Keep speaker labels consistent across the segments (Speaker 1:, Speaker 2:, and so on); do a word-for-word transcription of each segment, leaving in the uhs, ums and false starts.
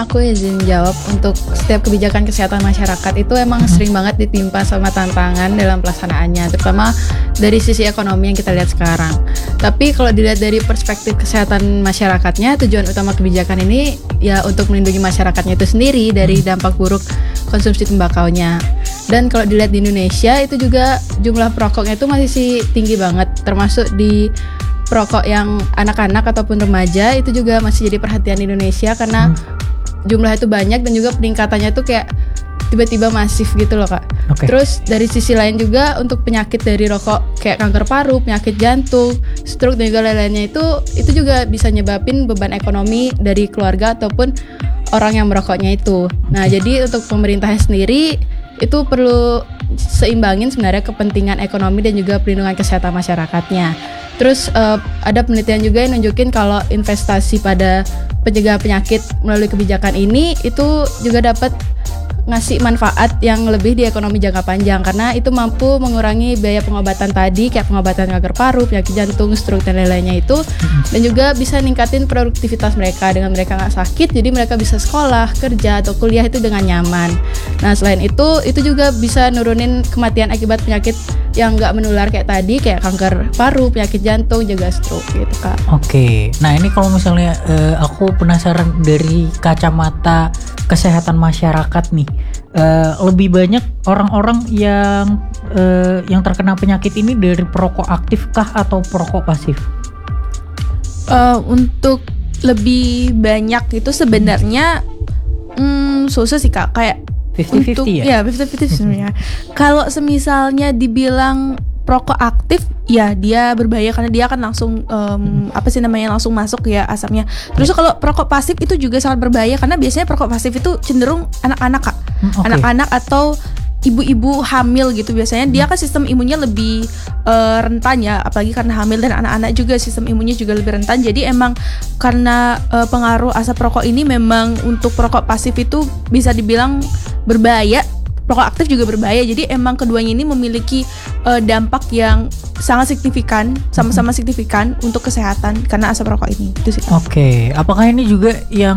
Speaker 1: Aku izin jawab, untuk setiap kebijakan kesehatan masyarakat itu emang
Speaker 2: Mhm.
Speaker 1: sering banget ditimpa sama tantangan dalam pelaksanaannya, terutama dari sisi ekonomi yang kita lihat sekarang. Tapi kalau dilihat dari perspektif kesehatan masyarakatnya, tujuan utama kebijakan ini ya untuk melindungi masyarakatnya itu sendiri dari dampak buruk konsumsi tembakaunya. Dan kalau dilihat di Indonesia itu juga jumlah perokoknya itu masih sih tinggi banget, termasuk di perokok yang anak-anak ataupun remaja itu juga masih jadi perhatian di Indonesia karena
Speaker 2: Hmm.
Speaker 1: jumlah itu banyak dan juga peningkatannya tuh kayak tiba-tiba masif gitu loh Kak.
Speaker 2: Oke.
Speaker 1: Terus dari sisi lain juga untuk penyakit dari rokok kayak kanker paru, penyakit jantung, stroke dan juga lain-lainnya itu itu juga bisa nyebabin beban ekonomi dari keluarga ataupun orang yang merokoknya itu. Nah, jadi untuk pemerintahnya sendiri itu perlu seimbangin sebenarnya kepentingan ekonomi dan juga perlindungan kesehatan masyarakatnya. Terus uh, ada penelitian juga yang nunjukin kalau investasi pada pencegah penyakit melalui kebijakan ini itu juga dapat ngasih manfaat yang lebih di ekonomi jangka panjang karena itu mampu mengurangi biaya pengobatan tadi kayak pengobatan kanker paru, penyakit jantung, stroke dan lain-lainnya itu, dan juga bisa ningkatin produktivitas mereka dengan mereka nggak sakit, jadi mereka bisa sekolah, kerja atau kuliah itu dengan nyaman. Nah selain itu itu juga bisa nurunin kematian akibat penyakit yang nggak menular kayak tadi kayak kanker paru, penyakit jantung, juga stroke gitu Kak.
Speaker 2: Oke, nah ini kalau misalnya eh, aku penasaran dari kacamata kesehatan masyarakat nih, eh, lebih banyak orang-orang yang eh, yang terkena penyakit ini dari perokok aktif kah atau perokok pasif?
Speaker 3: Uh, untuk lebih banyak itu sebenarnya hmm, susah sih Kak, kayak
Speaker 2: fifty-fifty
Speaker 3: untuk
Speaker 2: ya?
Speaker 3: ya fifty-fifty sebenarnya. Kalau semisalnya dibilang perokok aktif, ya dia berbahaya karena dia akan langsung um, apa sih namanya langsung masuk ya asapnya. Terus kalau perokok pasif itu juga sangat berbahaya karena biasanya perokok pasif itu cenderung anak-anak Kak,
Speaker 2: Hmm, oke.
Speaker 3: anak-anak atau ibu-ibu hamil gitu biasanya dia kan sistem imunnya lebih uh, rentan ya, apalagi karena hamil dan anak-anak juga sistem imunnya juga lebih rentan. Jadi emang karena uh, pengaruh asap rokok ini memang untuk perokok pasif itu bisa dibilang berbahaya, perokok aktif juga berbahaya. Jadi emang keduanya ini memiliki uh, dampak yang sangat signifikan, sama-sama signifikan untuk kesehatan karena asap rokok ini. Itu sih Kak.
Speaker 2: Oke, apakah ini juga yang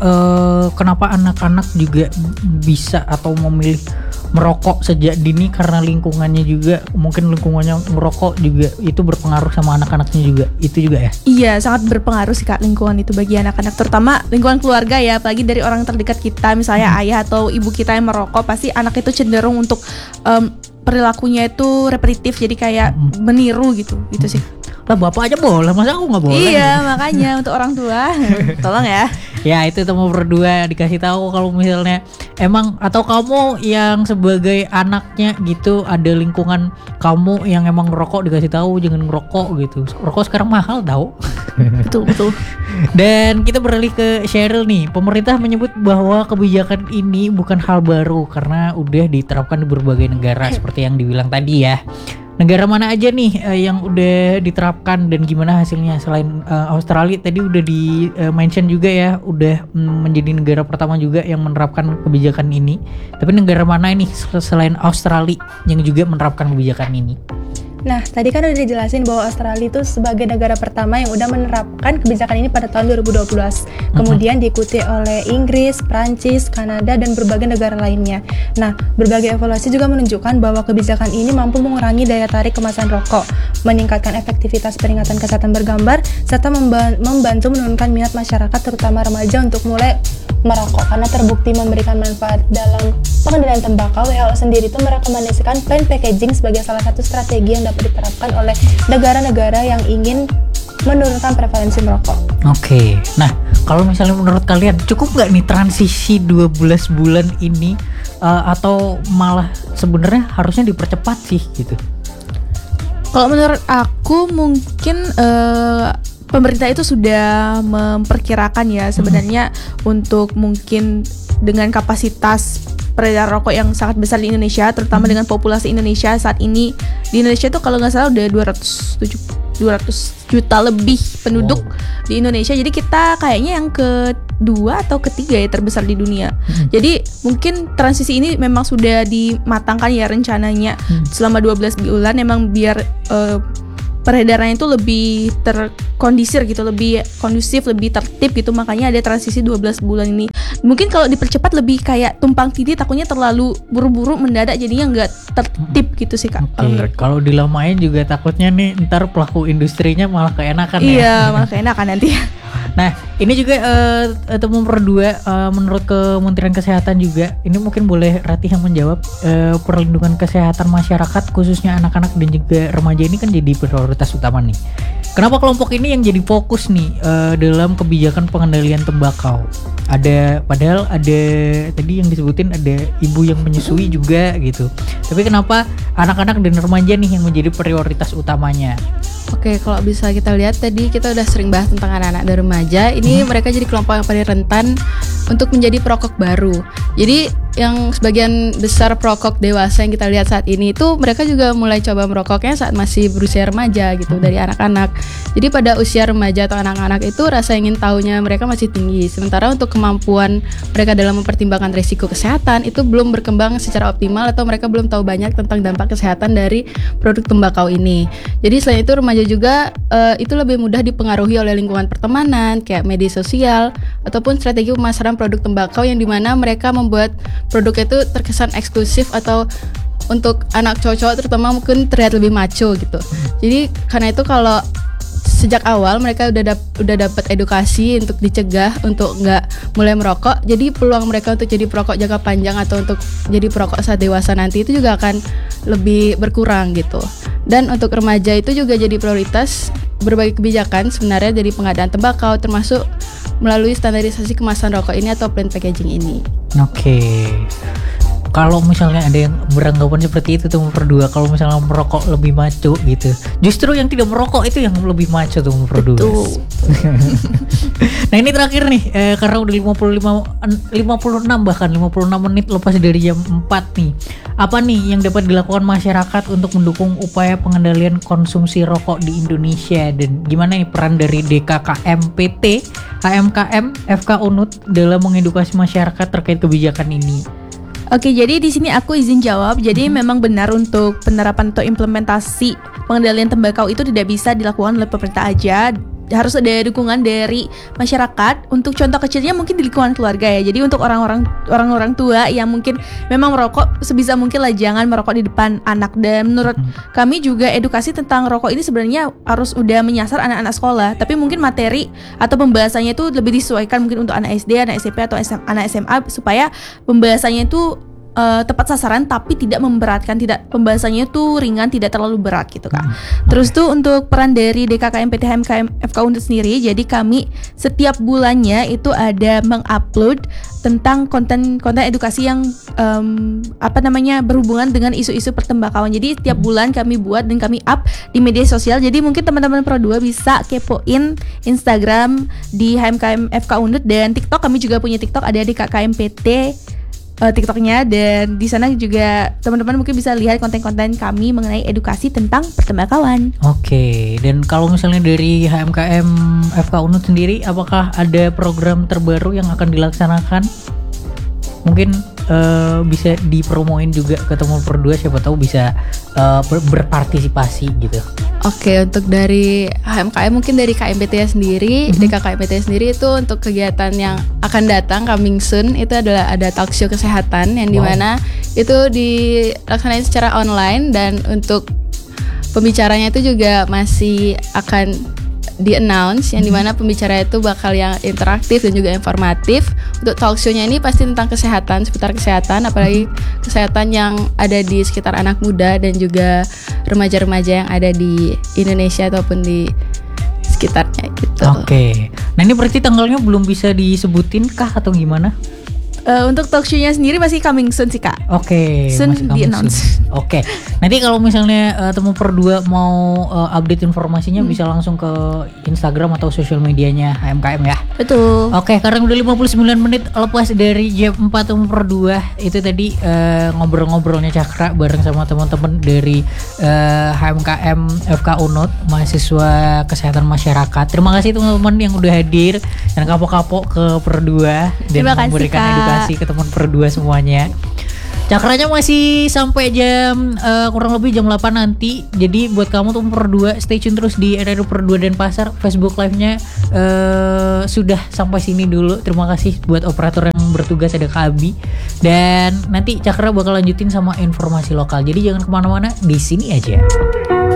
Speaker 2: eh, kenapa anak-anak juga bisa atau memilih merokok sejak dini karena lingkungannya juga, mungkin lingkungannya merokok juga itu berpengaruh sama anak-anaknya juga, itu juga ya?
Speaker 3: Iya, sangat berpengaruh sih Kak lingkungan itu bagi anak-anak, terutama lingkungan keluarga ya, apalagi dari orang terdekat kita, misalnya ayah atau ibu kita yang merokok, pasti anak itu cenderung untuk um, perilakunya itu repetitif, jadi kayak meniru gitu, gitu sih.
Speaker 2: Lah bapak aja boleh, masa aku nggak boleh?
Speaker 3: Iya, makanya untuk orang tua, tolong ya.
Speaker 2: Ya itu temu berdua dikasih tahu kalau misalnya emang atau kamu yang sebagai anaknya gitu ada lingkungan kamu yang emang ngerokok dikasih tahu jangan ngerokok gitu. Rokok sekarang mahal tahu.
Speaker 3: Betul, betul.
Speaker 2: Dan kita beralih ke Cheryl nih. Pemerintah menyebut bahwa kebijakan ini bukan hal baru karena udah diterapkan di berbagai negara seperti yang dibilang tadi ya. Negara mana aja nih uh, yang udah diterapkan dan gimana hasilnya? Selain uh, Australia tadi udah di uh, mention juga ya, udah mm, menjadi negara pertama juga yang menerapkan kebijakan ini. Tapi negara mana ini selain Australia yang juga menerapkan kebijakan ini?
Speaker 4: Nah, tadi kan udah dijelasin bahwa Australia itu sebagai negara pertama yang udah menerapkan kebijakan ini pada tahun dua ribu dua belas. Kemudian diikuti oleh Inggris, Prancis, Kanada, dan berbagai negara lainnya. Nah, berbagai evaluasi juga menunjukkan bahwa kebijakan ini mampu mengurangi daya tarik kemasan rokok, meningkatkan efektivitas peringatan kesehatan bergambar, serta membantu menurunkan minat masyarakat terutama remaja untuk mulai merokok karena terbukti memberikan manfaat dalam pengendalian tembakau. W H O sendiri itu merekomendasikan plain packaging sebagai salah satu strategi yang dapat diterapkan oleh negara-negara yang ingin menurunkan prevalensi merokok.
Speaker 2: Oke, nah kalau misalnya menurut kalian cukup nggak nih transisi dua belas bulan ini uh, atau malah sebenarnya harusnya dipercepat sih gitu?
Speaker 3: Kalau menurut aku mungkin uh, pemerintah itu sudah memperkirakan ya sebenarnya hmm. untuk mungkin dengan kapasitas peredaran rokok yang sangat besar di Indonesia, terutama hmm. dengan populasi Indonesia saat ini. Di Indonesia tuh kalau nggak salah udah dua ratus juta lebih penduduk wow. di Indonesia. Jadi kita kayaknya yang kedua atau ketiga ya terbesar di dunia. Hmm. Jadi mungkin transisi ini memang sudah dimatangkan ya rencananya hmm. selama dua belas bulan, memang biar uh, peredarannya itu lebih terkondisir gitu, lebih kondusif, lebih tertib gitu. Makanya ada transisi dua belas bulan ini. Mungkin kalau dipercepat lebih kayak tumpang tindih, takutnya terlalu buru-buru mendadak jadinya nggak tertib gitu sih Kak.
Speaker 2: Oke,
Speaker 3: Kalau menurut
Speaker 2: kalau dilamain juga takutnya nih ntar pelaku industrinya malah keenakan ya.
Speaker 3: Iya, malah keenakan nanti.
Speaker 2: Nah, ini juga uh, temuan berdua uh, menurut Kementerian Kesehatan juga. Ini mungkin boleh Ratih yang menjawab. Uh, perlindungan kesehatan masyarakat khususnya anak-anak dan juga remaja ini kan jadi prioritas utama nih. Kenapa kelompok ini yang jadi fokus nih uh, dalam kebijakan pengendalian tembakau? Ada padahal ada tadi yang disebutin ada ibu yang menyusui juga gitu. Tapi kenapa anak-anak dan remaja nih yang menjadi prioritas utamanya?
Speaker 1: Oke, kalau bisa kita lihat tadi kita udah sering bahas tentang anak-anak dan remaja. Ini hmm. mereka jadi kelompok yang paling rentan untuk menjadi perokok baru. Jadi yang sebagian besar perokok dewasa yang kita lihat saat ini itu mereka juga mulai coba merokoknya saat masih berusia remaja gitu, dari anak-anak. Jadi pada usia remaja atau anak-anak itu rasa ingin tahunya mereka masih tinggi. Sementara untuk kemampuan mereka dalam mempertimbangkan risiko kesehatan itu belum berkembang secara optimal, atau mereka belum tahu banyak tentang dampak kesehatan dari produk tembakau ini. Jadi selain itu remaja juga uh, itu lebih mudah dipengaruhi oleh lingkungan pertemanan kayak media sosial ataupun strategi pemasaran produk tembakau yang dimana mereka membuat produk itu terkesan eksklusif atau untuk anak cowok-cowok terutama mungkin terlihat lebih macho gitu. Jadi karena itu kalau sejak awal mereka udah dap- udah dapat edukasi untuk dicegah untuk nggak mulai merokok, jadi peluang mereka untuk jadi perokok jangka panjang atau untuk jadi perokok saat dewasa nanti itu juga akan lebih berkurang gitu. Dan untuk remaja itu juga jadi prioritas berbagai kebijakan sebenarnya dari pengadaan tembakau, termasuk melalui standarisasi kemasan rokok ini atau plain packaging ini.
Speaker 2: Oke. Kalau misalnya ada yang beranggapan seperti itu tuh berdua, kalau misalnya merokok lebih maco gitu, justru yang tidak merokok itu yang lebih maco tuh berdua. Nah ini terakhir nih, eh, karena udah lima puluh lima, lima puluh enam bahkan lima puluh enam menit lepas dari jam empat nih. Apa nih yang dapat dilakukan masyarakat untuk mendukung upaya pengendalian konsumsi rokok di Indonesia, dan gimana nih peran dari D K K M P T, H M K M, F K U N U T dalam mengedukasi masyarakat terkait kebijakan ini?
Speaker 3: Oke, jadi di sini aku izin jawab. Jadi hmm. memang benar untuk penerapan atau implementasi pengendalian tembakau itu tidak bisa dilakukan oleh pemerintah aja. Harus ada dukungan dari masyarakat. Untuk contoh kecilnya mungkin di lingkungan keluarga ya. Jadi untuk orang-orang orang-orang tua yang mungkin memang merokok, sebisa mungkin lah jangan merokok di depan anak. Dan menurut hmm. kami juga edukasi tentang rokok ini sebenarnya harus udah menyasar anak-anak sekolah. Tapi mungkin materi atau pembahasannya itu lebih disesuaikan mungkin untuk anak S D, anak S M P atau S M, anak S M A, supaya pembahasannya itu Uh, tepat sasaran tapi tidak memberatkan, tidak pembahasannya tuh ringan, tidak terlalu berat gitu Kak. Hmm. Terus tuh untuk peran dari D K K M P T, H M K M, F K U N U T sendiri, jadi kami setiap bulannya itu ada mengupload tentang konten-konten edukasi yang um, apa namanya berhubungan dengan isu-isu pertembakauan. Jadi setiap bulan kami buat dan kami up di media sosial. Jadi mungkin teman-teman Pro dua bisa kepoin Instagram di H M K M F K U N U T, dan TikTok kami juga punya TikTok, ada D K K M P T Uh, TikToknya, dan di sana juga teman-teman mungkin bisa lihat konten-konten kami mengenai edukasi tentang pertembakauan.
Speaker 2: Oke, dan kalau misalnya dari H M K M F K U N U T sendiri, apakah ada program terbaru yang akan dilaksanakan? Mungkin uh, bisa dipromoin juga ke teman berdua, siapa tahu bisa uh, ber- berpartisipasi gitu.
Speaker 1: Oke, untuk dari H M K M mungkin dari K M P T sendiri, mm-hmm. D K K M P T sendiri itu untuk kegiatan yang akan datang coming soon itu adalah ada talk show kesehatan yang wow. dimana itu dilaksanain secara online, dan untuk pembicaranya itu juga masih akan di-announce yang dimana pembicara itu bakal yang interaktif dan juga informatif. Untuk talk show-nya ini pasti tentang kesehatan, seputar kesehatan, apalagi kesehatan yang ada di sekitar anak muda dan juga remaja-remaja yang ada di Indonesia ataupun di sekitarnya gitu.
Speaker 2: Oke, nah ini berarti tanggalnya belum bisa disebutin kah atau gimana?
Speaker 3: Uh, untuk talk show-nya sendiri masih coming soon sih Kak.
Speaker 2: Oke,
Speaker 3: soon di-announce.
Speaker 2: Oke, nanti kalau misalnya uh, teman berdua mau uh, update informasinya hmm. bisa langsung ke Instagram atau sosial medianya H M K M ya.
Speaker 3: Betul.
Speaker 2: Oke, karena udah lima puluh sembilan menit lepas dari jam empat teman berdua, itu tadi uh, ngobrol-ngobrolnya Cakra bareng sama teman-teman dari uh, H M K M F K U N U T, mahasiswa kesehatan masyarakat. Terima kasih teman-teman yang udah hadir dan kapok-kapok ke berdua dan memberikan edukasi ke teman berdua semuanya. Cakranya masih sampai jam uh, kurang lebih jam delapan nanti. Jadi buat kamu tuh per dua stay tune terus di R R U per dua Denpasar. Facebook live-nya uh, sudah sampai sini dulu. Terima kasih buat operator yang bertugas, ada Kak Abi. Dan nanti Cakra bakal lanjutin sama informasi lokal. Jadi jangan kemana-mana, di sini aja.